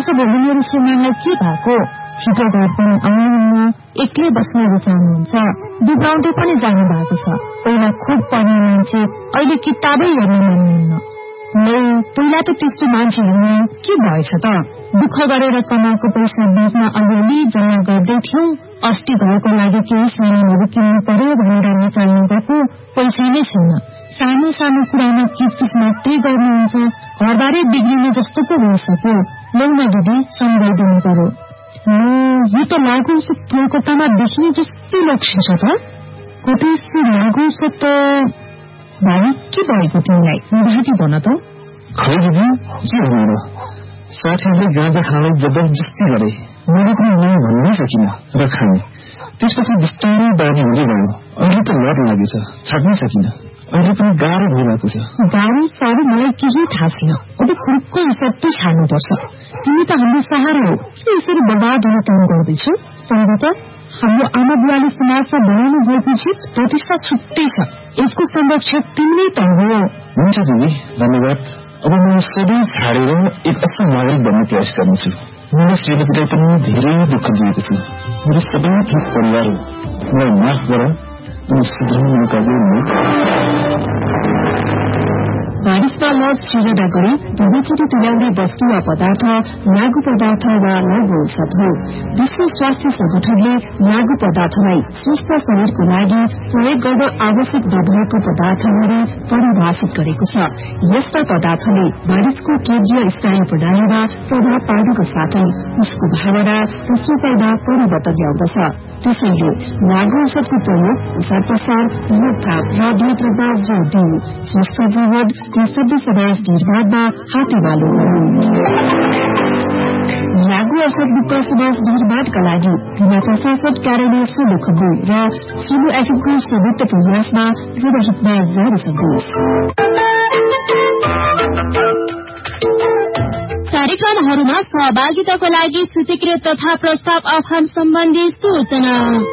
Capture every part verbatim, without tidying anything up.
त्यसो भए मेरो श्रीमानलाई के भएको? छिटो घर पनि आउनुहुन्न, एक्लै बस्न रुचाउनुहुन्छ, दुब्राउँदै पनि जानु भएको छ। पहिला खुब पढ्ने मान्छे अहिले किताबै हेर्न मान्नुहुन्न। नै पहिला त त्यस्तो मान्छे हुनु के भएछ त? दुःख गरेर कमाएको पैसा बिचमा अलिअलि जम्मा गर्दै थियौं। अस्ति घरको लागि केही सामानहरू किन्नु पर्यो भनेर निकाल्नु गएको पैसा नै छैन। सानो सानो कुरामा किचकिच मात्रै गर्नुहुन्छ। घरबारै बिग्रिने जस्तो पो भइसक्यो। लौ न दिदी, सम्झाइदिनु पर्यो। यो त लागु औषध कोलकातामा बेच्ने जस्तै लक्षिन्छ त। कतै लागु औषध त भाइ के भएको तिमीलाई? निधाती भन त। खै दिदी, के भन्नु, साथीहरूले गाँजा खानलाई जबरजस्ती गरे। मैले पनि नयाँ भन्नै सकिनँ र खाएँ। त्यसपछि बिस्तारै बानी हुँदै गयो। अहिले त लत लागेछ, छाड्नै सकिनँ। अहिले पनि गाह्रो भइरहेको छ। गाह्रो साह्रो मलाई केही थाहा छैन। अब खुर्को हिसाबले छाड्नुपर्छ। तिमी त हाम्रो सहारा हो, के यसरी बर्बाद हुन काम गर्दैछौ? सम्झ त, हाम्रो आमा बुवाले समाजमा बनाउनु भएको जित प्रतिष्ठा छुट्टै छ। यसको संरक्षक तिमी त हो। हुन्छ दिदी, धन्यवाद। अब म सबै छाडेर एक असल नागरिक बन्ने प्रयास गर्नेछु। मेरो श्रीमतीलाई पनि धेरै दुःख दिएको छु। मेरो सबै थोक परिवार हो, मलाई माफ गर अनि सुध्राउने मौका दिनु। बारिशमा लज सृजना गरी दुवैचोटि तुल्याउने वस्तु वा पदार्थ लागू पदार्थ वा लागू औषध हो। विश्व स्वास्थ्य संगठनले लागू पदार्थलाई स्वस्थ शरीरको लागि प्रयोग गर्न आवश्यक नभएको पदार्थहरू परिभाषित गरेको छ। यस्ता पदार्थले मानिसको केन्द्रीय स्नायु प्रणालीमा प्रभाव पार्नुको साथै उसको भावना र सोचाइमा परिवर्तन ल्याउँदछ। त्यसैले लागू औषधको प्रयोग, प्रसार प्रसार, रोकथाम र नियन्त्रणमा जोड़ दिनु स्वस्थ जीवन सभ्य समाज निर्माणमा हातेमालो गरौं। लागू औषध मुक्त समाज निर्माणका लागि जिल्ला प्रशासन कार्यालय सोलुखुम्बु र सुलु एफएमको संयुक्त प्रयासमा जनहितमा जारी सन्देश। कार्यक्रमहरूमा सहभागिताको लागि सूचीकृत तथा प्रस्ताव आह्वान सम्बन्धी सूचना।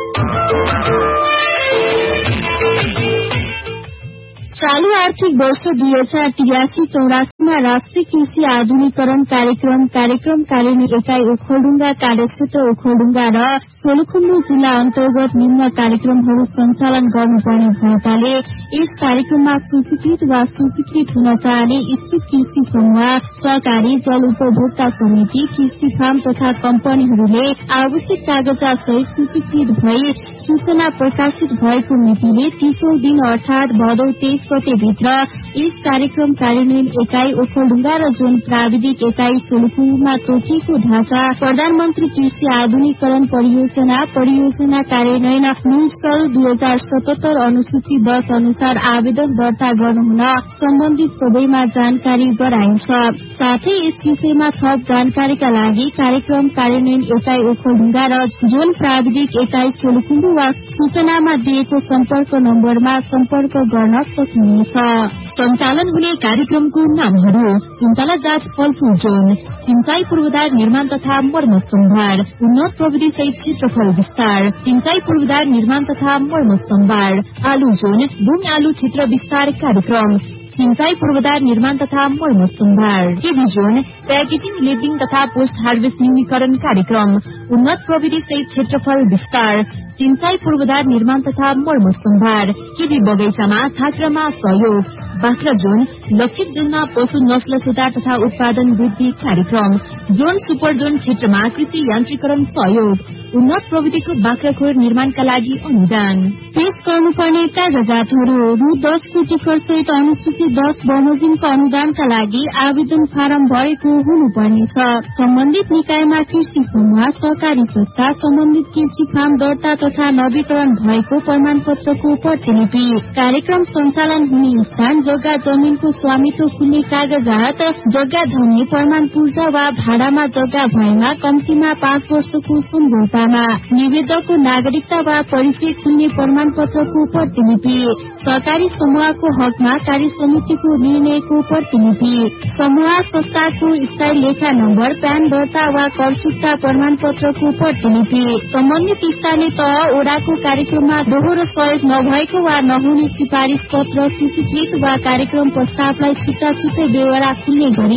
चालू आर्थिक वर्ष दुई हजार तिरासी चौरासीमा राष्ट्रिय कृषि आधुनिकीकरण कार्यक्रम कार्यक्रम कार्यान्वयन एकाई ओखलढुङ्गा कार्यक्षेत्र ओखलढुङ्गा र सोलुखुम्बु जिल्ला अन्तर्गत निम्न कार्यक्रमहरू सञ्चालन गर्नुपर्ने भएकाले यस कार्यक्रममा सूचीकृत वा सूचीकृत हुन चाहने इच्छुक कृषि समूह, सहकारी, जल उपभोक्ता समिति, कृषि फार्म तथा कम्पनीहरूले आवश्यक कागजात सहित सूचीकृत भई सूचना प्रकाशित भएको मितिले तीसौं दिन अर्थात भदौ तेइस गते भित्र यस कार्यक्रम कार्यान्वयन एकाई ओखलढुङ्गा र जोन प्राविधिक एकाई सोलुखुम्बुमा तोकिएको ढाँचा प्रधानमन्त्री कृषि आधुनिकीकरण परियोजना परियोजना कार्यान्वयन न्यूस्टल दुई हजार सतहत्तर अनुसूची दश अनुसार आवेदन दर्ता गर्नुहुन सम्बन्धित सबैमा जानकारी गराइन्छ। साथै यस विषयमा थप जानकारीका लागि कार्यक्रम कार्यान्वयन एकाई ओखलढुङ्गा र जोन प्राविधिक एकाई सोलुखुम्बु वा सूचनामा दिएको सम्पर्क नम्बरमा सम्पर्क गर्न सकिनेछ। सञ्चालन हुने कार्यक्रमको नामहरू: सुन्तला जात फलफूल जोन, सिंचाई पूर्वाधार निर्माण तथा मर्मत सम्भार, उन्नत प्रविधि सहित क्षेत्रफल विस्तार, सिंचाई पूर्वाधार निर्माण तथा मर्मत सम्भार, आलु जोन, बुङ आलु क्षेत्र विस्तार कार्यक्रम, सिंचाई पूर्वाधार निर्माण तथा मर्मत सम्भार, केबी जोन, प्याकेजिङ, लेबलिङ तथा पोस्ट हार्वेस्ट न्यूनीकरण कार्यक्रम, उन्नत प्रविधि सहित क्षेत्रफल विस्तार, सिंचाई पूर्वाधार निर्माण तथा मर्मत सम्भार, केबी बगैँचामा थाक्रामा सहयोग, बाख्रा जोन, लक्षित जोनमा पशु नस्ल सुधार तथा उत्पादन वृद्धि कार्यक्रम, जोन सुपर जोन क्षेत्रमा कृषि यान्त्रिकरण सहयोग, उन्नत प्रविधिको बाख्राखोर निर्माणका लागि अनुदान। पेश गर्नुपर्ने कागजातहरू: रु दस कोटी खर्चसहित अनुसूची दश बमोजिमको अनुदानका लागि आवेदन फारम भरेको हुनुपर्नेछ। सम्बन्धित निकायमा कृषि समूह, सहकारी संस्था, सम्बन्धित कृषि फार्म दर्ता तथा नवीकरण भएको प्रमाण पत्रको प्रतिलिपि, कार्यक्रम सञ्चालन हुने स्थान, जग्गा जमिनको स्वामित्व खुल्ने कागजात, जग्गा धनी प्रमाण पूर्जा वा भाडामा जग्गा भएमा कम्तीमा पाँच वर्षको सम्झौतामा, निवेदकको नागरिकता वा परिचय खुल्ने प्रमाण पत्रको प्रतिलिपि, सहकारी समूहको हकमा कार्य समितिको निर्णयको प्रतिलिपि, समूह संस्थाको स्थायी लेखा नम्बर, प्यान दर्ता वा कर चुक्ता प्रमाण पत्रको प्रतिलिपि, सम्बन्धित स्थानीय तह ओडाको कार्यक्रममा दोहोरो सहयोग नभएको वा नहुने सिफारिश पत्र सूचीकृत वा कार्यक्रम प्रस्तावलाई छुट्टा छुट्टै बेहोरा खुल्ने गरी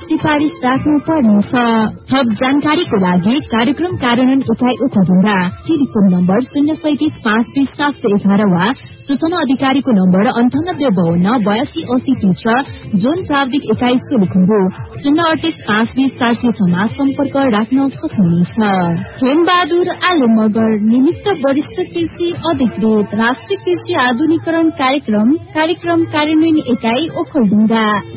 सिफारिस राख्नु पर्नेछ। थप जानकारीको लागि कार्यक्रम कार्यान्वयन इकाइ ओखलढुङ्गा टेलिफोन नम्बर शून्य सैतिस पाँच बिस सात सय एघार वा सूचना अधिकारीको नम्बर अन्ठानब्बे बाहन्न बयासी अस्सी तीस र जोन प्राविधिक इकाइ सोलुखुम्बु शून्य अडतिस पाँच बिस चार सय छमा सम्पर्क राख्न सक्नुहुनेछ। हेमबहादुर आले मगर निमित्त वरिष्ठ कृषि अधिकृत राष्ट्रिय कृषि आधुनिकरण कार्यक्रम कार्यक्रम कार्यान्वयन इकाइ ओखलढुङ्गा।